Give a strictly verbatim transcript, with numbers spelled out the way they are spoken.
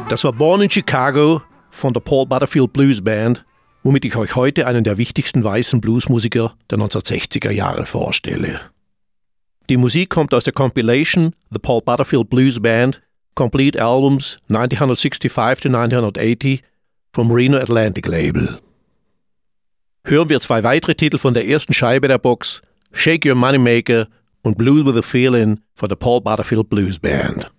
Das war Born in Chicago von der Paul Butterfield Blues Band, womit ich euch heute einen der wichtigsten weißen Bluesmusiker der neunzehnhundertsechziger Jahre vorstelle. Die Musik kommt aus der Compilation The Paul Butterfield Blues Band Complete Albums neunzehnhundertfünfundsiebzig to neunzehnhundertachtzig vom Reno Atlantic Label. Hören wir zwei weitere Titel von der ersten Scheibe der Box, Shake Your Moneymaker und Blues with a Feeling von der Paul Butterfield Blues Band.